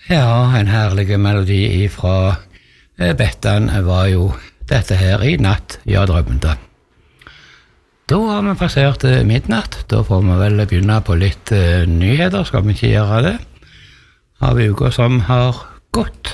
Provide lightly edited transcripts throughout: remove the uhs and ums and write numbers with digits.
Ja, en herlig melodi fra Bettan var jo dette her I natt, jeg drømte. Da har vi passert midnatt, da får vi vel begynne på litt nyheter, skal vi ikke gjøre det? Av uker som har gått.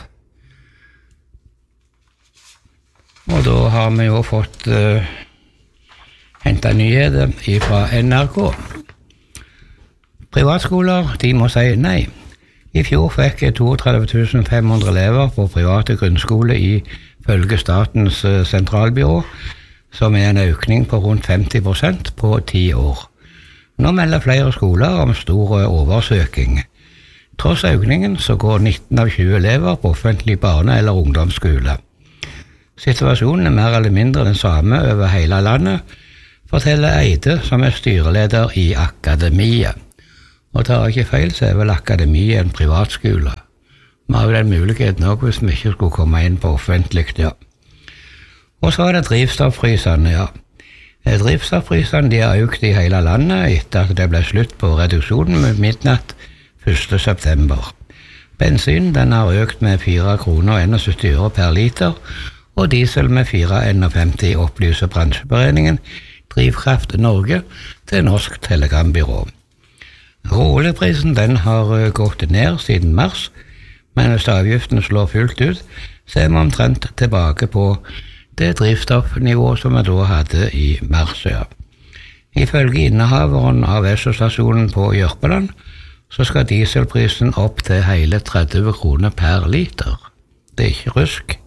Og da har vi jo fått hentet nyheter fra NRK. Privatskoler, de må si nei. I fjor fikk 32 500 elever på private grunnskole ifølge Statens sentralbyrå, som en økning på rundt 50% på 10 år. Nå melder flere skoler om stor oversøking. Tross økningen så går 19 av 20 elever på offentlig barne- eller ungdomsskole. Situasjonen mer eller mindre den samme over hele landet, forteller Eide, som styreleder I Akademiet. Og tar ikke feil, så vel Akademiet en privatskole. Vi har jo den muligheten også hvis vi ikke skulle komme inn på offentlig, ja. Og så det drivstoffprisene, ja. Drivstoffprisene de har økt I hele landet etter at det ble slutt på reduksjonen med midnatt 1. september. Bensin den har økt med 4 kroner og 71 øre per liter, og diesel med 4,51 opplyser bransjeberegningen Drivkraft Norge til Norsk Telegrambyrå. Råoljeprisen den har gått ned siden mars, men hvis avgiften slår fullt ut, så vi omtrent tilbake på det drivstoffnivået som vi da hadde I mars. Ja. Ifølge innehaveren av Esso-stasjonen på Jørpeland, så skal dieselprisen opp til hele 30 kroner per liter. Det ikke rusk.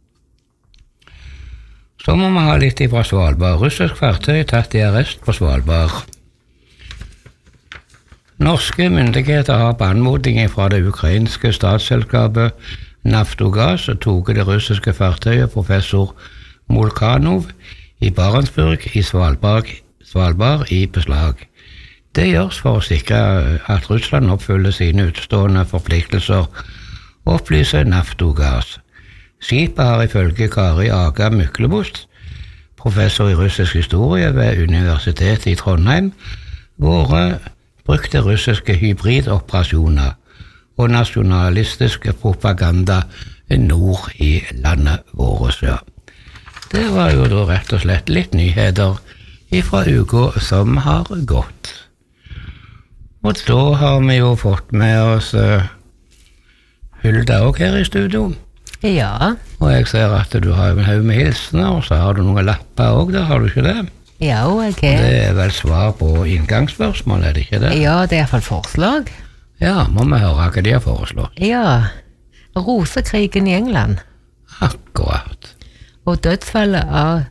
Så må vi ha litt fra Svalbard. Russisk fartøy tatt I arrest på Svalbard. Norske myndigheter har på anmodning fra det ukrainske statsselskapet Naftogaz og tog det russiske fartøyet professor Molchanov I Barentsburg I Svalbard I beslag. Det gjøres for å sikre at Russland oppfyller sine utstående forpliktelser og opplyser Naftogaz. Skipet har ifølge Kari Aga Myklebost, professor I russisk historie ved Universitetet I Trondheim, brukte russiske hybridoperasjoner og nasjonalistiske propaganda nord I landet vårt. Ja. Det var jo da rett og slett litt nyheter fra uka som har gått. Og da har vi jo fått med oss Hulda også her I studio. Ja. Og jeg ser at du har en haug med hilsener, og så har du noen lapper også der, har du ikke det? Ja, ok. Det vel svar på inngangsspørsmål, det ikke det? Ja, det I hvert fall forslag. Ja, må vi høre hva de har foreslått. Ja, rosekrigen I England. Akkurat. Og dødsfallet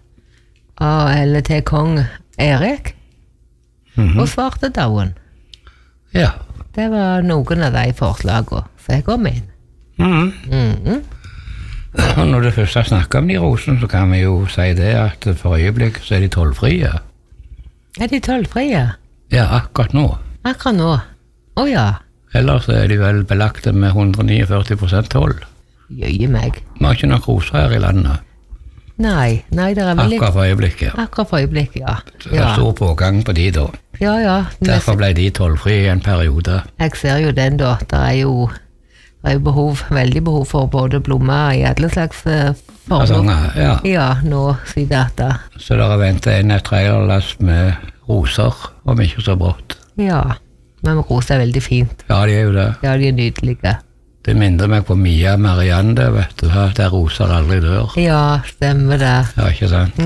eller til kong Erik. Og svartedauen. Ja. Det var noen av de forslagene, så jeg kom inn. Og når du først har snakket om de rosene, så kan vi jo si det at for øyeblikk så de tollfrie. De tollfrie? Ja, akkurat nå. Akkurat nå? Ja. Ellers de vel belagte med 149% toll. Jøye meg. Vi har ikke nok roser her I landet. Nei, det vel litt... Akkurat for øyeblikket. Akkurat for øyeblikket, ja. Det stor pågang på de da. Ja. Derfor ble de tollfrie I en periode. Jeg ser jo den da, det jo veldig behov for både blommer I alle slags former. Ja. Ja, nå sier det. Så dere ventet en trailerlast med roser, om ikke så brått. Ja, men roser veldig fint. Ja, de jo det. Ja, de nydelige. Det mindrer meg på Mia Marianne, vet du, der roser aldri dør. Ja, stemmer det. Ja, ikke sant?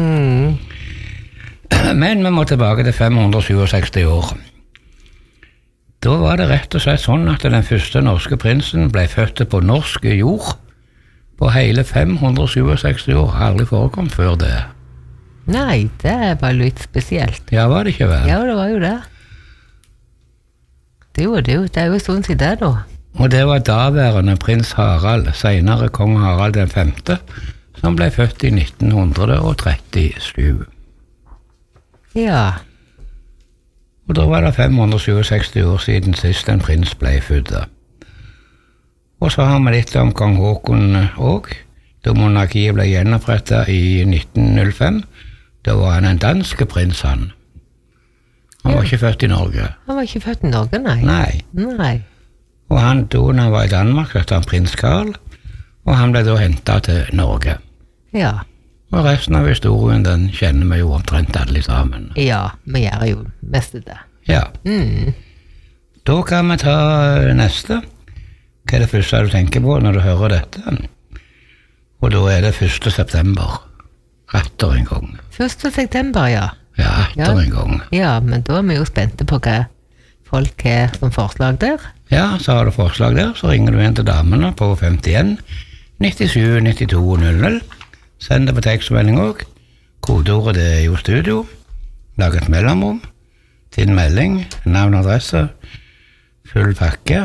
Men vi må tilbake til 567 år. Da var det rett og slett sånn at den første norske prinsen ble født på norsk jord på hele 567 år. Aldri forekom før det. Nei, det var litt spesielt. Ja, var det ikke vel? Ja, det var jo det. Det jo en stund siden det da. Og det var daværende prins Harald, senere kong Harald den 5., som ble født I 1937. Ja. Og da var det 567 år siden sist en prins ble født. Og så har vi litt om kong Håkon også. Da monarkiet ble gjenopprettet I 1905, da var han en dansk prins han. Han var ikke født I Norge. Han var ikke født I Norge, nei. Nei. Nei. Og han dog når han var i Danmark, etter han prins Karl, og han ble da hentet til Norge. Ja. Og resten av historien, den kjenner vi jo omtrent alle sammen. Ja, vi gjør jo mest det. Ja. Da kan vi ta neste. Hva er det første du tenker på når du hører dette? Og da er det 1. september. Retter en gang. 1. september, ja. Ja, retter en gang. Ja, men da er vi jo spente på hva folk har som forslag der. Ja, så har du forslag der, så ringer du inn til damene på 51 97 92 00. Send det på tekstmelding også. Kodeordet det er jo studio. Lag et mellomrom. Din melding, navn og adresse. Full pakke.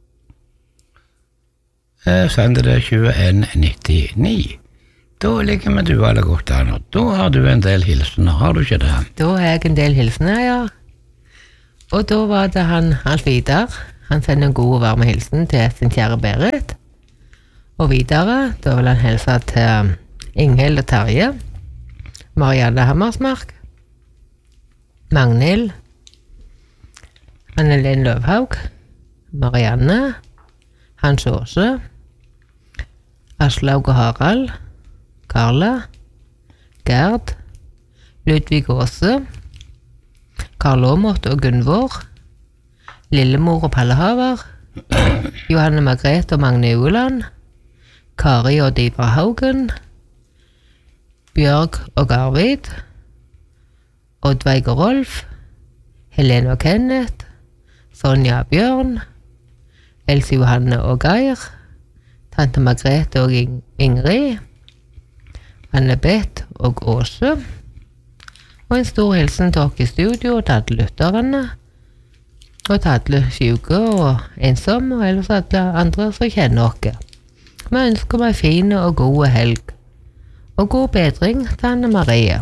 Send det 2199. Da ligger vi du alle godt an, og da har du en del hilsener, har du ikke det? Da har jeg en del hilsener, ja. Og da var det han Alf Vidar. Han sender en god og varme hilsen til sin kjære Berit. Og videre, da vil han hilse til Inghild og Terje, Marianne Hammersmark, Magnhild, Annelin Løvhaug, Marianne, Hans Åse, Aslaug og Harald, Karla, Gerd, Ludvig Åse, Karl Åmot og Gunvor, Lillemor og Pallehaver, Johanne Margrethe og Magne Ueland, Kari og Dibra Haugen, Bjørg og Arvid, Oddveig og Rolf, Helene og Kenneth, Sonja og Bjørn, Else Johanne og Geir, Tante Margrethe og Ingrid, Anne-Beth og Åse, og en stor hilsen til dere i studio og til alle lytterne, og til alle syke og ensomme, og ellers alle andre som kjenner dere. Vi ønsker meg fin og god helg, og god bedring til Anne Marie.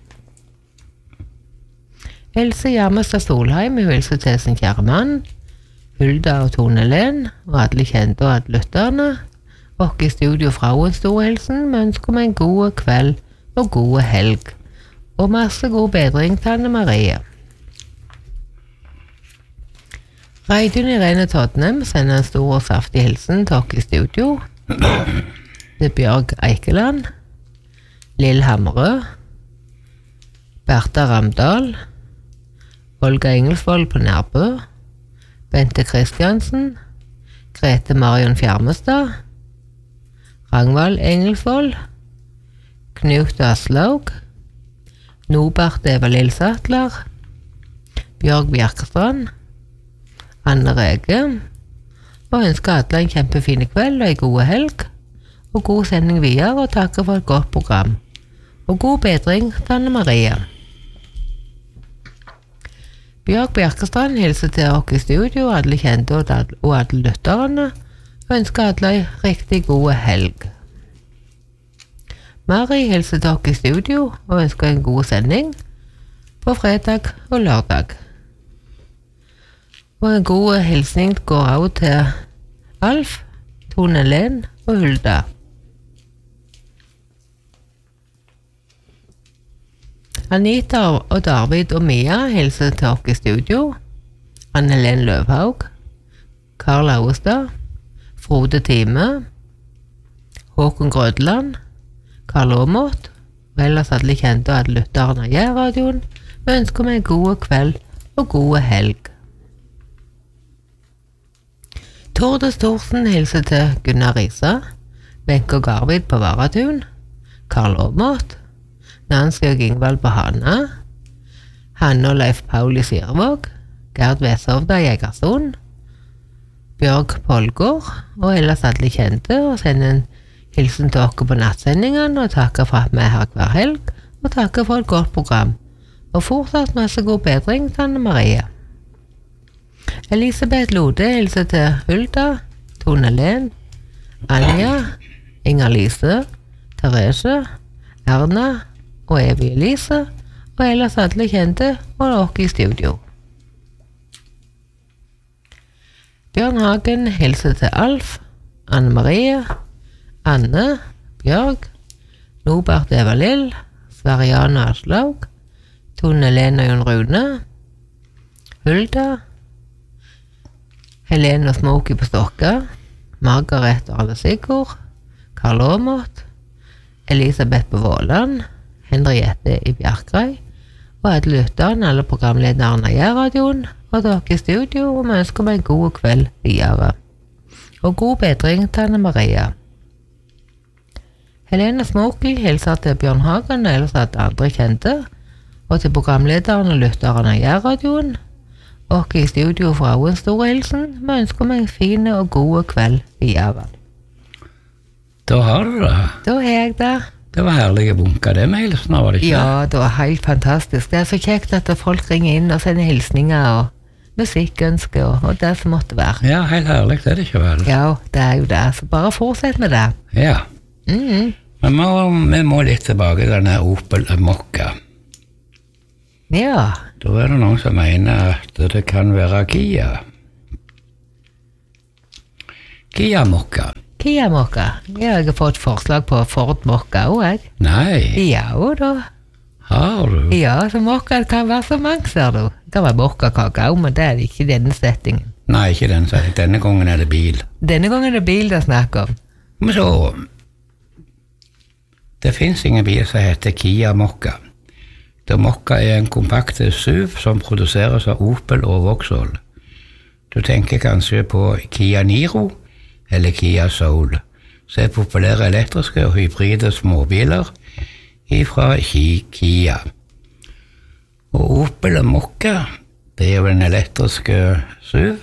Else Hjermestad Solheim hilser til sin kjære mann, Hulda og Tone Len, og alle kjente og alle lytterne. Og i studio fra en stor hilsen, vi ønsker meg en god kveld og god helg, og masse god bedring til Anne Marie. Reidun Irene Todnem sender en stor og saftig hilsen til dere i studio. Det er Bjørg Eikeland, Lill Hamrø, Bertha Ramdal, Olga Ingelsvold på Nærbø, Bente Kristiansen, Grete Marion Fjermestad, Rangvald Engelsvold, Knut Aslaug, Nobert Eva Lillsattler, Bjørg Bjerkestrand, Anne Rege, og ønsker alle en kjempefin kveld og en god helg, og god sending videre, og takker for et godt program. Og god bedring til Anne Marie. Bjørg Bjerkestrand hilser til dere i studio, alle kjente og alle lytterne, og ønsker alle en riktig god helg. Mari hilser til dere i studio, og ønsker en god sending på fredag og lørdag. Og en god hilsning går også til Alf, Tone Len og Hulda. Anita og David og Mia hilser til dere i studio. Anne-Len Løvhaug, Karl Austad, Frode Time, Håkon Grødland, Karl Åmot, og ellers alle kjente og alle lytterne av Jærradioen. Vi ønsker meg en god kveld og god helg. Tordes Thorsen hilser til Gunnar Risa, Benke og Garvid på Varatun, Karl Åmot, Nancy og Ingvald på Hana, Hanne og Leif Paul i Sirvåg, Gerd Veshovda i Egersund, Bjørg Polgård, og ellers alle kjente, og sende en hilsen til dere på nattsendingene, og takke for at vi er her hver helg, og takke for et godt program, og fortsatt masse god bedring til Anne Marie. Elisabeth Lode hilser til Hulda, Tone Len, Anja, Inger-Lise, Therese, Erna og Evy Elise, og ellers alle kjente og dere i studio. Bjørn Hagen hilser til Alf, Anne Marie, Anne, Bjørg, Nobert Eva Lill, Sveriana Aslaug, Tone Len og Jon Rune, Hulda, Helene og Smoky på Stokke, Margaret og Arle Sigurd, Karl Aamodt, Elisabeth på Våland, Henriette i Bjerkrøy, og alle lytterne, alle programlederne i radioen, og dere i studio, og vi ønsker meg en god kveld videre. Og god bedring til Anne Maria. Helene Smoky hilser til Bjørn Hagen, ellers at andre kjente, og til programlederne og lytterne i radioen, og i studio fra en stor hilsen, vi ønsker meg en fin og god kveld videre. Da har du det. Da har jeg det. Det var herlige bunker, det med hilsener, var det ikke? Ja, det var helt fantastisk. Det er så kjekt at folk ringer inn og sender hilsninger og musikkønsker og det som måtte være. Ja, helt herlig, det er det ikke vel? Ja, det er jo det. Så bare fortsett med det. Ja. Men vi må litt tilbake til denne Opel Mokka. Ja. Da er det noen som mener at det kan være Kia. Kia Mokka. Kia Mokka. Ja, jeg har fått forslag på Ford Mokka også, jeg. Nei. Ja, og da. Har du? Ja, så Mokka kan være så mange, ser du. Det kan være Mokka-kake også, men det er det ikke i denne settingen. Nei, ikke den settingen. Denne gangen er det bil. Denne gangen er det bil det er snakk om. Men så, det finnes ingen bil som heter Kia Mokka. Da Mokka er en kompakt SUV som produseres av Opel og Vauxhall. Du tenker kanskje på Kia Niro eller Kia Soul, som er populære elektriske og hybride småbiler ifra Kia. Og Opel Mokka, det er jo en elektriske SUV,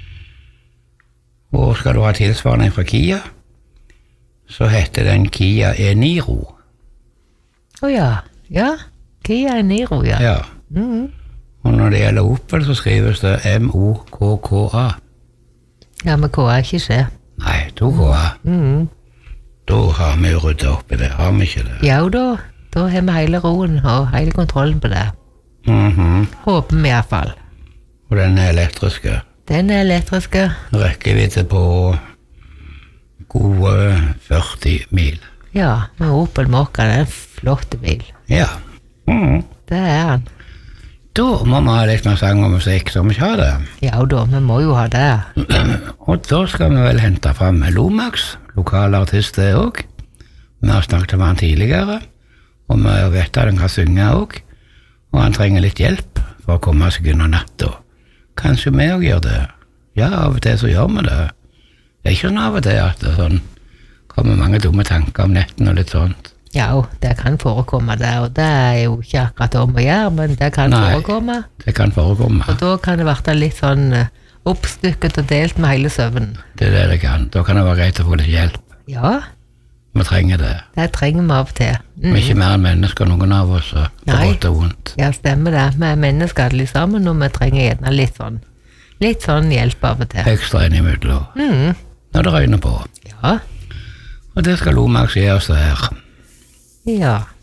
og skal du ha tilsvarende fra Kia, så heter den Kia e-Niro. Ja, Kia e-Niro, ja. Ja. Og når det gjelder Opel, så skrives det M-O-K-K-A. Ja, men K er ikke skje. Nei, 2K-A. Da har vi jo ryddet opp i det, har vi ikke det? Ja, da har vi hele roen og hele kontrollen på det. Håper vi i hvert fall. Og den er elektriske. Den er elektriske. Rekkevidde på gode 40 mil. Ja, med Opel Mokka, det er en flott bil. Ja. Det er han. Da må vi ha litt mer sang og musikk, så vi ikke har det. Ja da, vi må jo ha det. Og da skal vi vel hente frem Lomax, lokal artist det også. Vi har snakket om han tidligere, og vi vet at han kan synge også, og han trenger litt hjelp for å komme seg under natta. Kanskje vi også gjør det. Ja, av og til så gjør vi det. Det er ikke sånn av og til at det sånn, kommer mange dumme tanker om netten og litt sånt. Ja, det kan forekomme det, og det er jo ikke akkurat om å gjøre, men det kan forekomme. Det kan forekomme. Og da kan det være litt sånn oppstykket og delt med hele søvnen. Det er det det kan. Da kan det være greit å få litt hjelp. Ja. Vi trenger det. Det trenger vi av og til. Vi er ikke mer enn mennesker, noen av oss, på godt og vondt. Ja, stemmer det. Vi er mennesker alle sammen, og vi trenger gjerne litt sånn hjelp av og til. Ekstra innimellom. Når det røyner på. Ja. Og det skal Lomax gjøre oss her. Ja.